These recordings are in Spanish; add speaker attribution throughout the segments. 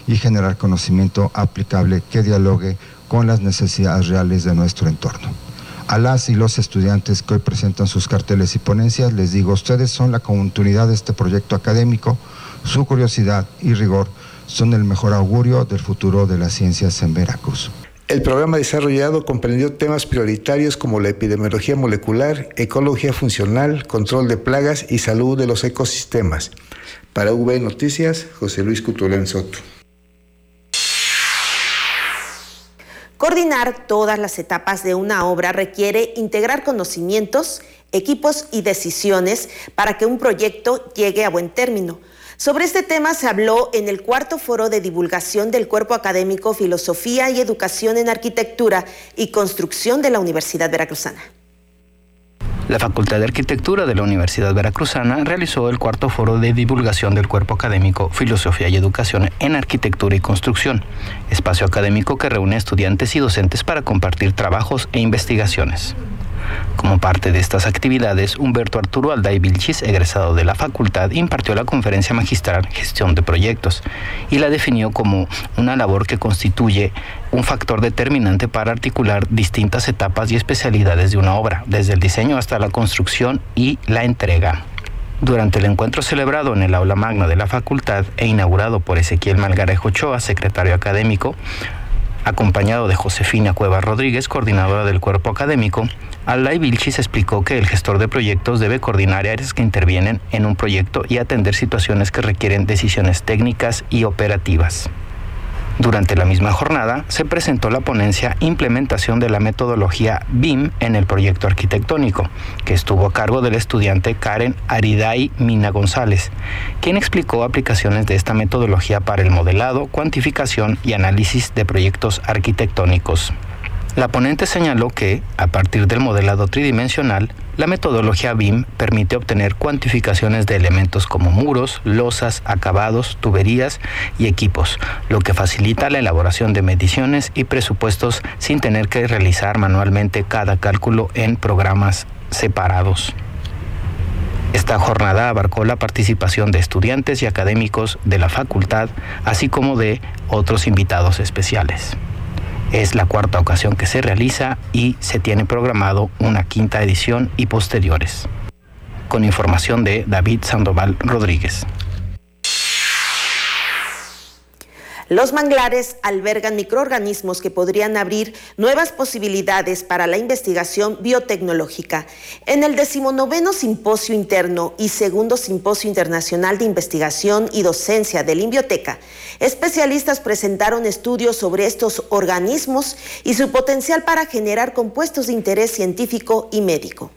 Speaker 1: y generar conocimiento aplicable que dialogue con las necesidades reales de nuestro entorno. A las y los estudiantes que hoy presentan sus carteles y ponencias, les digo, ustedes son la continuidad de este proyecto académico, su curiosidad y rigor son el mejor augurio del futuro de las ciencias en Veracruz.
Speaker 2: El programa desarrollado comprendió temas prioritarios como la epidemiología molecular, ecología funcional, control de plagas y salud de los ecosistemas. Para V Noticias, José Luis Cutulén Soto.
Speaker 3: Coordinar todas las etapas de una obra requiere integrar conocimientos, equipos y decisiones para que un proyecto llegue a buen término. Sobre este tema se habló en el cuarto foro de divulgación del Cuerpo Académico Filosofía y Educación en Arquitectura y Construcción de la Universidad Veracruzana.
Speaker 4: La Facultad de Arquitectura de la Universidad Veracruzana realizó el cuarto foro de divulgación del Cuerpo Académico Filosofía y Educación en Arquitectura y Construcción, espacio académico que reúne estudiantes y docentes para compartir trabajos e investigaciones. Como parte de estas actividades, Humberto Arturo Alday Vilchis, egresado de la facultad, impartió la conferencia magistral Gestión de Proyectos y la definió como una labor que constituye un factor determinante para articular distintas etapas y especialidades de una obra, desde el diseño hasta la construcción y la entrega. Durante el encuentro celebrado en el aula magna de la facultad e inaugurado por Ezequiel Malgarejo Ochoa, secretario académico, acompañado de Josefina Cuevas Rodríguez, coordinadora del cuerpo académico, Alday Vilchis explicó que el gestor de proyectos debe coordinar áreas que intervienen en un proyecto y atender situaciones que requieren decisiones técnicas y operativas. Durante la misma jornada, se presentó la ponencia Implementación de la metodología BIM en el proyecto arquitectónico, que estuvo a cargo del estudiante Karen Ariday Mina González, quien explicó aplicaciones de esta metodología para el modelado, cuantificación y análisis de proyectos arquitectónicos. La ponente señaló que, a partir del modelado tridimensional, la metodología BIM permite obtener cuantificaciones de elementos como muros, losas, acabados, tuberías y equipos, lo que facilita la elaboración de mediciones y presupuestos sin tener que realizar manualmente cada cálculo en programas separados. Esta jornada abarcó la participación de estudiantes y académicos de la facultad, así como de otros invitados especiales. Es la cuarta ocasión que se realiza y se tiene programado una quinta edición y posteriores. Con información de David Sandoval Rodríguez.
Speaker 3: Los manglares albergan microorganismos que podrían abrir nuevas posibilidades para la investigación biotecnológica. En el 19º Simposio Interno y 2º Simposio Internacional de Investigación y Docencia del INBioteca, especialistas presentaron estudios sobre estos organismos y su potencial para generar compuestos de interés científico y médico.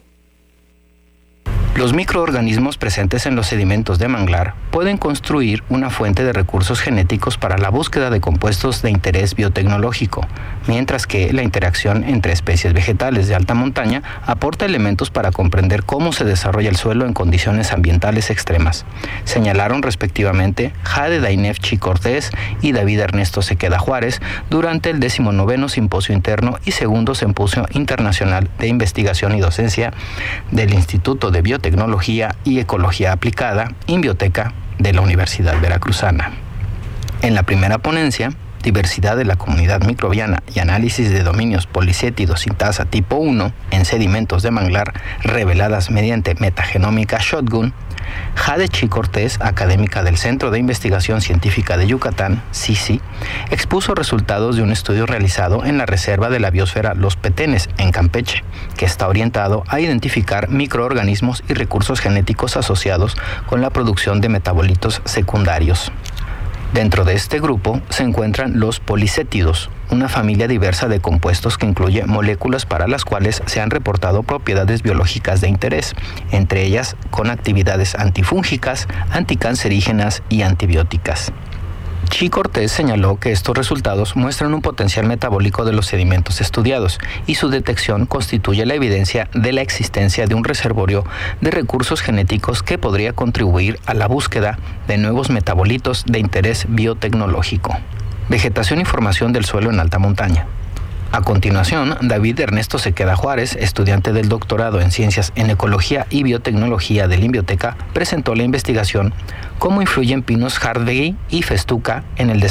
Speaker 4: Los microorganismos presentes en los sedimentos de manglar pueden construir una fuente de recursos genéticos para la búsqueda de compuestos de interés biotecnológico, mientras que la interacción entre especies vegetales de alta montaña aporta elementos para comprender cómo se desarrolla el suelo en condiciones ambientales extremas. Señalaron respectivamente Jade Dainefchi Cortés y David Ernesto Sequeda Juárez durante el 19º Simposio Interno y 2º Simposio Internacional de Investigación y Docencia del Instituto de Biotecnología y Ecología Aplicada, INBioteca, de la Universidad Veracruzana. En la primera ponencia, Diversidad de la comunidad microbiana y análisis de dominios policétidos sintasa tipo 1 en sedimentos de manglar reveladas mediante metagenómica Shotgun, Jade Chi Cortés, académica del Centro de Investigación Científica de Yucatán, CICI, expuso resultados de un estudio realizado en la Reserva de la Biosfera Los Petenes, en Campeche, que está orientado a identificar microorganismos y recursos genéticos asociados con la producción de metabolitos secundarios. Dentro de este grupo se encuentran los policétidos, una familia diversa de compuestos que incluye moléculas para las cuales se han reportado propiedades biológicas de interés, entre ellas con actividades antifúngicas, anticancerígenas y antibióticas. Chi Cortés señaló que estos resultados muestran un potencial metabólico de los sedimentos estudiados y su detección constituye la evidencia de la existencia de un reservorio de recursos genéticos que podría contribuir a la búsqueda de nuevos metabolitos de interés biotecnológico. Vegetación y formación del suelo en alta montaña. A continuación, David Ernesto Sequeda Juárez, estudiante del doctorado en Ciencias en Ecología y Biotecnología del INBioteca, presentó la investigación Cómo influyen pinos Hardegui y Festuca en el